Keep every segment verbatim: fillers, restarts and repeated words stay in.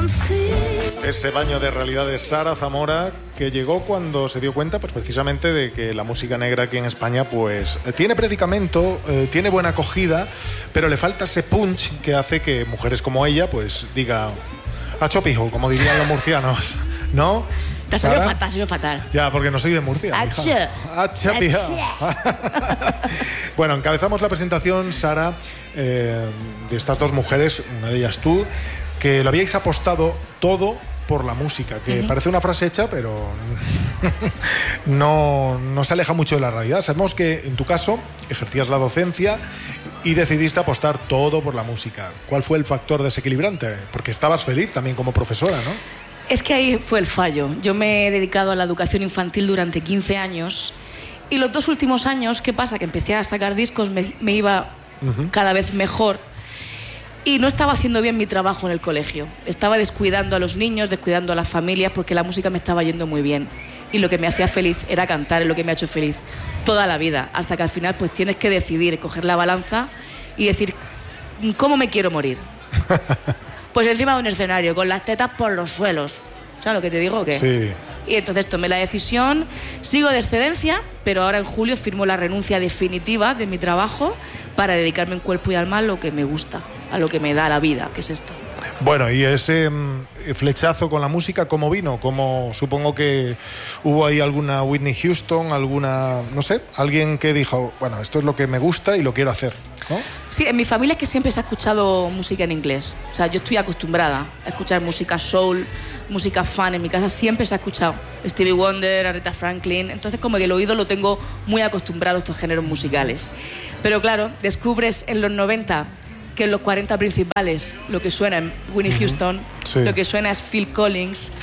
Ese baño de realidad de Sara Zamora, que llegó cuando se dio cuenta, pues precisamente de que la música negra aquí en España, pues tiene predicamento, eh, tiene buena acogida, pero le falta ese punch que hace que mujeres como ella, pues diga, a chopijo, como dirían los murcianos, ¿no? Te ha salido fatal, te ha salido fatal. Ya, porque no soy de Murcia. Ache. Ache, pija. Bueno, encabezamos la presentación, Sara, eh, de estas dos mujeres, una de ellas tú, que lo habíais apostado todo por la música, que uh-huh. parece una frase hecha, pero no, no se aleja mucho de la realidad. Sabemos que en tu caso ejercías la docencia y decidiste apostar todo por la música. ¿Cuál fue el factor desequilibrante? Porque estabas feliz también como profesora, ¿no? Es que ahí fue el fallo. Yo me he dedicado a la educación infantil durante quince años y los dos últimos años, ¿qué pasa? Que empecé a sacar discos, me, me iba uh-huh. cada vez mejor. Y no estaba haciendo bien mi trabajo en el colegio. Estaba descuidando a los niños, descuidando a las familias, porque la música me estaba yendo muy bien. Y lo que me hacía feliz era cantar, es lo que me ha hecho feliz toda la vida. Hasta que al final pues tienes que decidir, coger la balanza y decir, ¿cómo me quiero morir? Pues encima de un escenario, con las tetas por los suelos. ¿Sabes lo que te digo o qué? Sí. Y entonces tomé la decisión, sigo de excedencia, pero ahora en julio firmo la renuncia definitiva de mi trabajo para dedicarme en cuerpo y alma a lo que me gusta, a lo que me da la vida, que es esto. Bueno, y ese mm, flechazo con la música, ¿cómo vino? Como supongo que hubo ahí alguna Whitney Houston, alguna, no sé, alguien que dijo, bueno, esto es lo que me gusta y lo quiero hacer, ¿no? Sí, en mi familia es que siempre se ha escuchado música en inglés. O sea, yo estoy acostumbrada a escuchar música soul, música fan. En mi casa siempre se ha escuchado Stevie Wonder, Aretha Franklin. Entonces como que el oído lo tengo muy acostumbrado a estos géneros musicales. Pero claro, descubres en los noventa que en los cuarenta principales lo que suena es Whitney uh-huh. Houston, sí. lo que suena es Phil Collins,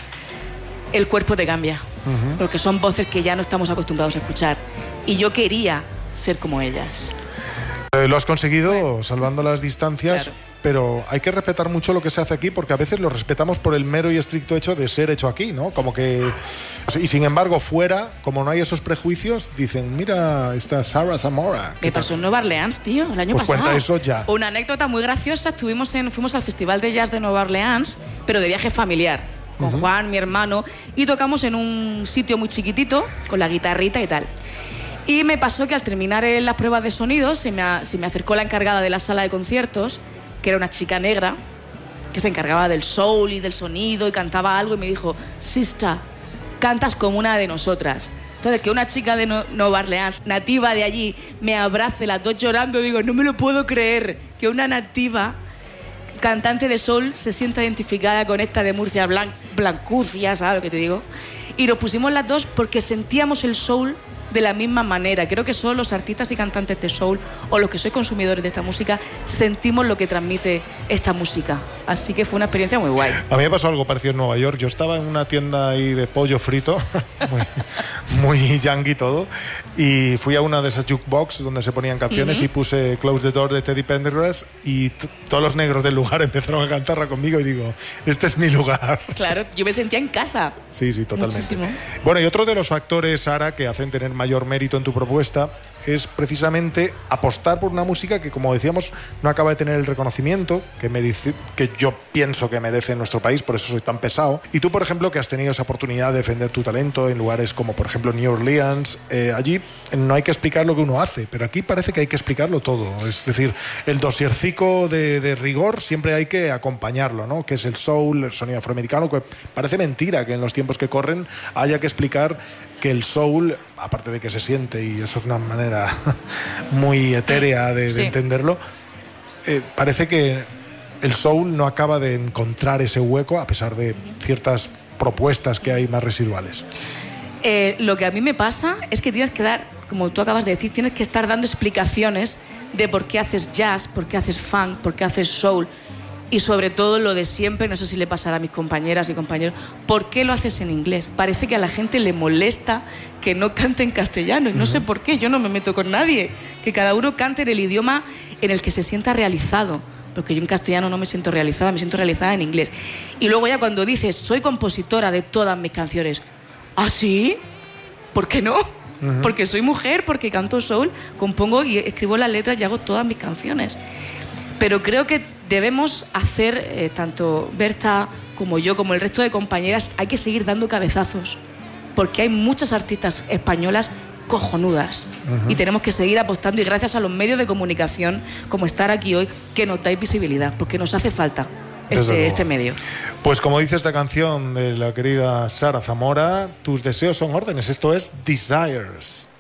el cuerpo te cambia. Uh-huh. Porque son voces que ya no estamos acostumbrados a escuchar. Y yo quería ser como ellas. Eh, lo has conseguido, bueno, salvando las distancias, claro. Pero hay que respetar mucho lo que se hace aquí, porque a veces lo respetamos por el mero y estricto hecho de ser hecho aquí, ¿no? Como que... Y sin embargo, fuera, como no hay esos prejuicios, dicen, mira, esta Sara Zamora. Me pasó en Nueva Orleans, tío, el año pues pasado. Cuenta eso ya. Una anécdota muy graciosa, estuvimos en, fuimos al Festival de Jazz de Nueva Orleans, pero de viaje familiar, con uh-huh. Juan, mi hermano, y tocamos en un sitio muy chiquitito, con la guitarrita y tal. Y me pasó que al terminar las pruebas de sonido se me, se me acercó la encargada de la sala de conciertos, que era una chica negra, que se encargaba del soul y del sonido y cantaba algo y me dijo, sister, cantas como una de nosotras. Entonces, que una chica de no Nueva Orleans, nativa de allí, me abrace, las dos llorando, digo, no me lo puedo creer, que una nativa cantante de soul se sienta identificada con esta de Murcia, blan blancucia, ¿sabes lo que te digo? Y nos pusimos las dos porque sentíamos el soul de la misma manera. Creo que solo los artistas y cantantes de soul o los que sois consumidores de esta música sentimos lo que transmite esta música. Así que fue una experiencia muy guay. A mí me pasó algo parecido en Nueva York. Yo estaba en una tienda ahí de pollo frito, muy, muy yankee todo, y fui a una de esas jukebox donde se ponían canciones uh-huh. y puse Close the Door de Teddy Pendergrass y todos los negros del lugar empezaron a cantarla conmigo y digo, este es mi lugar. Claro, yo me sentía en casa. Sí, sí, totalmente. Muchísimo. Bueno, y otro de los factores, Sara, que hacen tener mayor mérito en tu propuesta es precisamente apostar por una música que, como decíamos, no acaba de tener el reconocimiento que, merece, que yo pienso que merece en nuestro país, por eso soy tan pesado. Y tú, por ejemplo, que has tenido esa oportunidad de defender tu talento en lugares como, por ejemplo, New Orleans, eh, allí no hay que explicar lo que uno hace, pero aquí parece que hay que explicarlo todo. Es decir, el dosiercico de, de rigor siempre hay que acompañarlo, ¿no? Que es el soul, el sonido afroamericano, que parece mentira que en los tiempos que corren haya que explicar que el soul, aparte de que se siente, y eso es una manera muy etérea de, sí. de entenderlo, eh, parece que el soul no acaba de encontrar ese hueco a pesar de ciertas propuestas que hay más residuales. Eh, lo que a mí me pasa es que tienes que dar, como tú acabas de decir, tienes que estar dando explicaciones de por qué haces jazz, por qué haces funk, por qué haces soul. Y sobre todo lo de siempre, no sé si le pasará a mis compañeras y compañeros, ¿por qué lo haces en inglés? Parece que a la gente le molesta que no cante en castellano y no uh-huh. sé por qué, yo no me meto con nadie, que cada uno cante en el idioma en el que se sienta realizado, porque yo en castellano no me siento realizada, me siento realizada en inglés. Y luego ya cuando dices, soy compositora de todas mis canciones, ¿ah, sí? ¿Por qué no? Uh-huh. Porque soy mujer, porque canto soul, compongo y escribo las letras y hago todas mis canciones. Pero creo que debemos hacer, eh, tanto Berta como yo, como el resto de compañeras, hay que seguir dando cabezazos, porque hay muchas artistas españolas cojonudas. Uh-huh. Y tenemos que seguir apostando, y gracias a los medios de comunicación, como estar aquí hoy, que nos dais visibilidad, porque nos hace falta este, este medio. Pues como dice esta canción de la querida Sara Zamora, tus deseos son órdenes. Esto es Desires.